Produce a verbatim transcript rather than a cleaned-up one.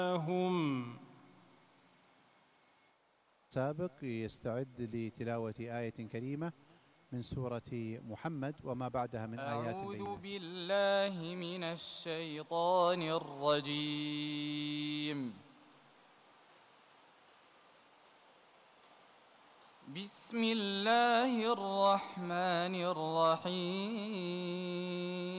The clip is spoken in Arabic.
هم سابق يستعد لتلاوة آية كريمة من سورة محمد وما بعدها من آيات بينة. أعوذ بالله من الشيطان الرجيم. بسم الله الرحمن الرحيم.